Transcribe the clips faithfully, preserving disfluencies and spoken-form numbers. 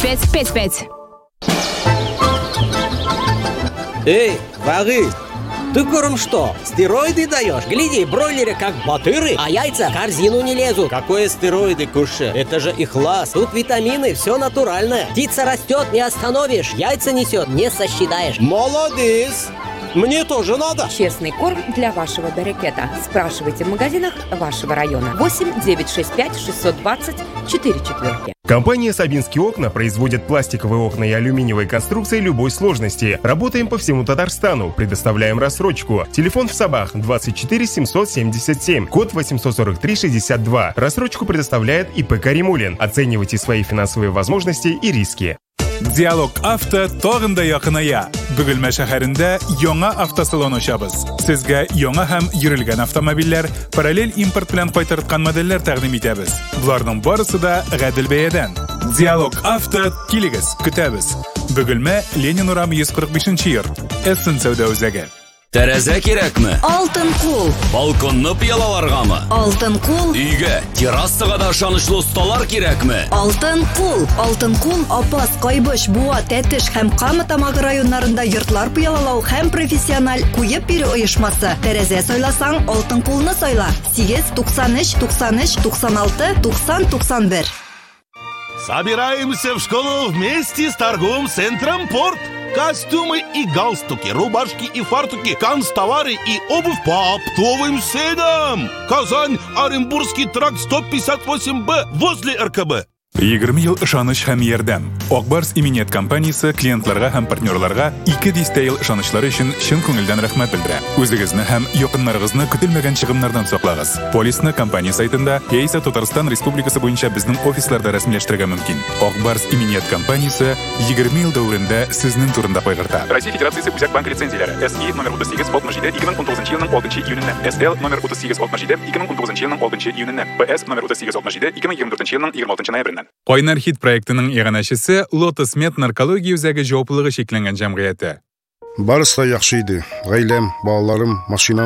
пять пять пять. Эй, Вагы, ты корм что, стероиды даешь? Гляди, бройлеры как батыры, а яйца в корзину не лезут. Какое стероиды, Куша? Это же ихлас. Тут витамины, все натуральное. Птица растет, не остановишь. Яйца несет, не сосчитаешь. Молодец! Мне тоже надо. Честный корм для вашего берекета. Спрашивайте в магазинах вашего района. восемь девятьсот шестьдесят пять шестьсот двадцать четыре четверки. Компания «Сабинские окна» производит пластиковые окна и алюминиевые конструкции любой сложности. Работаем по всему Татарстану, предоставляем рассрочку. Телефон в Сабах двадцать четыре семьсот семьдесят семь, код восемьсот сорок три шестьдесят два. Рассрочку предоставляет ИП «Каримулин». Оценивайте свои финансовые возможности и риски. Диалог авто тогында якыная. Бөгелмә шәһәрендә яңа автосалон ачабыз. Сезгә яңа һәм йөрелгән автомобильләр, параллель импорт белән кайтарткан модельләр тәкъдим итәбез. Буларның барысы да гадел бәядән. Диалог авто килегез, көтәбез. Бөгелмә Ленин урамы йөз кырык бишенче йорт. Эссен сәүдә үзәге. Тәрәзә кирәкме? Алтын кул. Балконны пыялаларгамы? Алтын кул. Өйгә, террасага да ышанычлы осталар кирәкме? Алтын кул. Алтын кул Апас, Кайбыш, Буа, Тәтеш һәм Кама тамагы районнарында йортлар пыялалау һәм профессиональ куеп бирү оешмасы. Тәрәзә сайласаң, Алтын кулны сайла. сигез туксан өч туксан өч туксан алты туксан туксан бер. Собираемся в школу вместе с торговым центром «Порт». Костюмы и галстуки, рубашки и фартуки, канцтовары и обувь по оптовым ценам. Казань, Оренбургский тракт сто пятьдесят восемь Б возле эр ка бэ. егерме ел ышаныч һәм ярдәм. Акбарс иминет компаниясе клиентларга һәм партнерларга ике дистә ел ышанычлары өчен чын күңелдән рәхмәт белдерә. Үзегезне һәм якыннарыгызны көтелмәгән чыгымнардан саклагыз. Полисны компания сайтында яисә Татарстан Республикасы буенча безнең офисларда рәсмиләштерергә мөмкин. Акбарс иминет компаниясе егерме ел дәврендә сезнең турында кайгырта. Россия Федерациясе Үзәк банк лицензияләре эс и номер утыз сигез алтмыш җиде ике мең унтугызынчы елның алтынчы июненнән, эс эл номер утыз сигез алтмыш җиде ике мең унтугызынчы елның алтынчы июненнән, пэ эс номер утыз сигез алтмыш җиде ике мең егерме дүртенче елның егерме алтынчы ноябреннән. Кайнар хит проектының иганәчесе Lotus Med наркология үзәге җаваплылыгы шикләнгән җәмгыяте. Барысы да яхшы иде. Гаиләм, балаларым, машинам.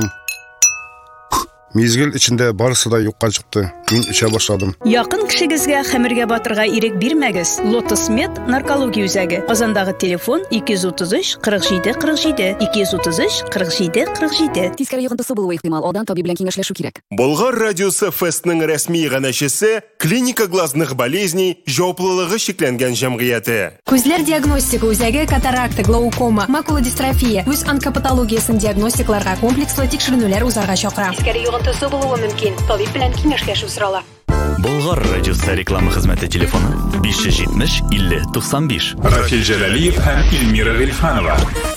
Мизгел içinde барысы да юкка чыкты. Мин эчә башладым. Якын кешегезгә хәмергә батырга ирек бирмәгез. Lotus Med наркология үзәге. Казандагы телефон ике йөз утыз өч кырык җиде кырык җиде ике йөз утыз өч кырык җиде кырык җиде. Тискәре йогынтысы булуы ихтимал. Алдан табиб белән киңәшләшү кирәк. Болгар радиосы фестның рәсми иганәчесе клиника глазных болезней җаваплылыгы шикләнгән җәмгыяте. Күзләр диагностика үзәге катаракта, глаукома, макула дистрофия, үз онкопатологиясын диагностикларга комплекслы тикшеренүләр узарга чакыра. Тискәре йогынтысы булуы мөмкин. Табиб белән киңәшләшү сорала. Болгар радиосы реклама хезмәте телефоны биш йөз җитмеш илле туксан биш. Рафил Җәлалиев һәм Илмира Гыйльфанова.